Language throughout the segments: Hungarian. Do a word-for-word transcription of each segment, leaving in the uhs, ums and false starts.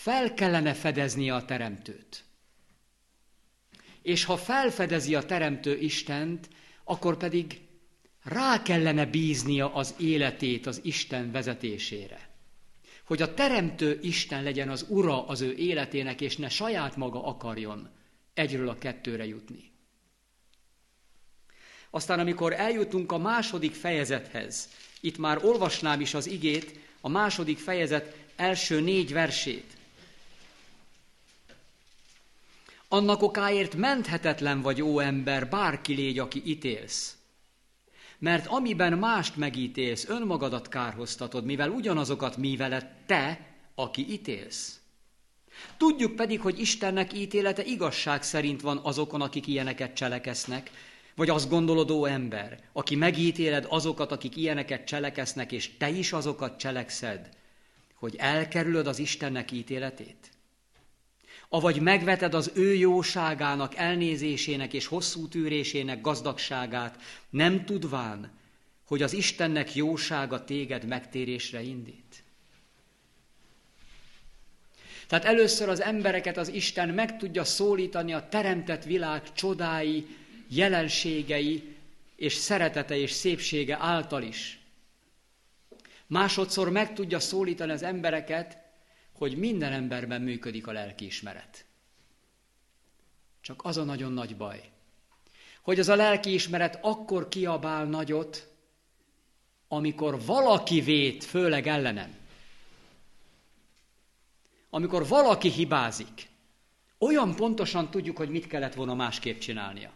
fel kellene fedeznie a Teremtőt. És ha felfedezi a Teremtő Istent, akkor pedig rá kellene bíznia az életét az Isten vezetésére. Hogy a Teremtő Isten legyen az ura az ő életének, és ne saját maga akarjon egyről a kettőre jutni. Aztán, amikor eljutunk a második fejezethez, itt már olvasnám is az igét, a második fejezet első négy versét. Annak okáért menthetetlen vagy, ó ember, bárki légy, aki ítélsz. Mert amiben mást megítélsz, önmagadat kárhoztatod, mivel ugyanazokat műveled te, aki ítélsz. Tudjuk pedig, hogy Istennek ítélete igazság szerint van azokon, akik ilyeneket cselekesznek, vagy azt gondolod, ó ember, aki megítéled azokat, akik ilyeneket cselekesznek, és te is azokat cselekszed, hogy elkerülöd az Istennek ítéletét? Avagy megveted az ő jóságának, elnézésének és hosszú tűrésének gazdagságát, nem tudván, hogy az Istennek jósága téged megtérésre indít? Tehát először az embereket az Isten meg tudja szólítani a teremtett világ csodái, jelenségei és szeretete és szépsége által is. Másodszor meg tudja szólítani az embereket, hogy minden emberben működik a lelkiismeret. Csak az a nagyon nagy baj, hogy az a lelkiismeret akkor kiabál nagyot, amikor valaki vét, főleg ellenem. Amikor valaki hibázik, olyan pontosan tudjuk, hogy mit kellett volna másképp csinálnia.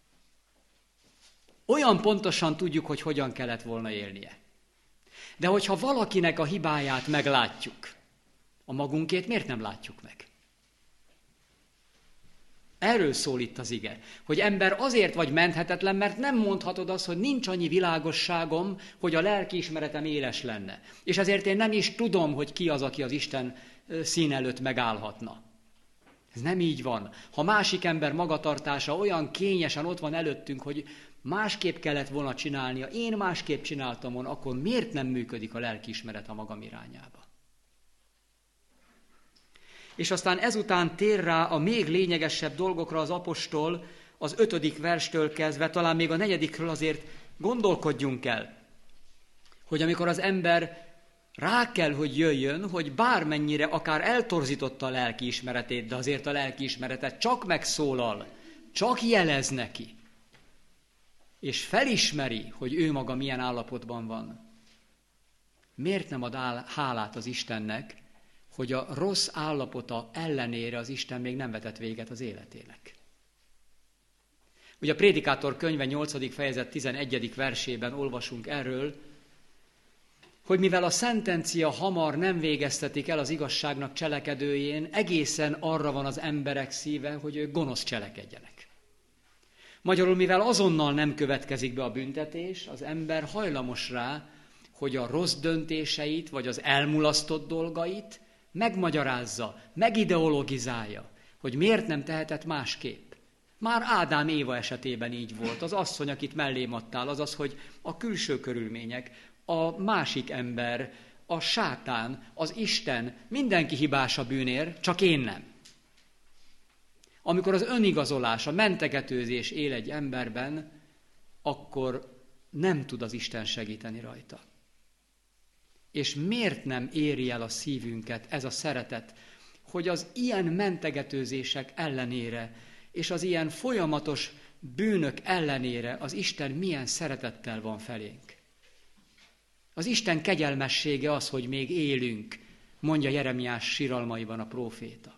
Olyan pontosan tudjuk, hogy hogyan kellett volna élnie. De hogyha valakinek a hibáját meglátjuk, a magunkét miért nem látjuk meg? Erről szól itt az ige, hogy ember azért vagy menthetetlen, mert nem mondhatod azt, hogy nincs annyi világosságom, hogy a lelkiismeretem éles lenne. És ezért én nem is tudom, hogy ki az, aki az Isten szín előtt megállhatna. Ez nem így van. Ha másik ember magatartása olyan kényesen ott van előttünk, hogy másképp kellett volna csinálnia, én másképp csináltam volna, akkor miért nem működik a lelkiismeret a magam irányába? És aztán ezután tér rá a még lényegesebb dolgokra az apostol, az ötödik verstől kezdve, talán még a negyedikről azért gondolkodjunk el, hogy amikor az ember rá kell, hogy jöjjön, hogy bármennyire akár eltorzította a lelkiismeretét, de azért a lelkiismeretet csak megszólal, csak jelez neki, és felismeri, hogy ő maga milyen állapotban van. Miért nem ad hálát az Istennek, hogy a rossz állapota ellenére az Isten még nem vetett véget az életének? Ugye a Prédikátor könyve nyolcadik fejezet tizenegyedik versében olvasunk erről, hogy mivel a szentencia hamar nem végeztetik el az igazságnak cselekedőjén, egészen arra van az emberek szíve, hogy ők gonosz cselekedjenek. Magyarul, mivel azonnal nem következik be a büntetés, az ember hajlamos rá, hogy a rossz döntéseit, vagy az elmulasztott dolgait megmagyarázza, megideologizálja, hogy miért nem tehetett másképp. Már Ádám Éva esetében így volt. Az asszony, akit mellém adtál, az az, hogy a külső körülmények, a másik ember, a sátán, az Isten, mindenki hibás a bűnér, csak én nem. Amikor az önigazolás, a mentegetőzés él egy emberben, akkor nem tud az Isten segíteni rajta. És miért nem éri el a szívünket ez a szeretet, hogy az ilyen mentegetőzések ellenére, és az ilyen folyamatos bűnök ellenére az Isten milyen szeretettel van felénk. Az Isten kegyelmessége az, hogy még élünk, mondja Jeremiás síralmaiban a próféta.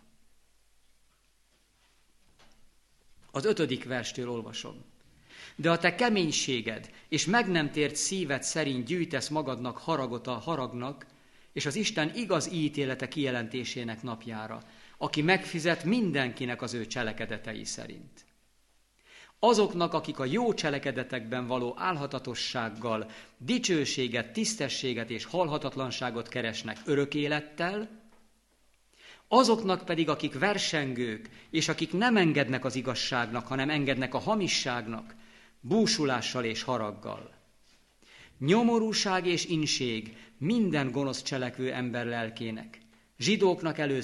Az ötödik verstől olvasom. De a te keménységed és meg nem tért szíved szerint gyűjtesz magadnak haragot a haragnak, és az Isten igaz ítélete kijelentésének napjára, aki megfizet mindenkinek az ő cselekedetei szerint. Azoknak, akik a jó cselekedetekben való álhatatossággal, dicsőséget, tisztességet és halhatatlanságot keresnek örök élettel, azoknak pedig, akik versengők, és akik nem engednek az igazságnak, hanem engednek a hamisságnak, búsulással és haraggal. Nyomorúság és inség minden gonosz cselekvő ember lelkének, zsidóknak először,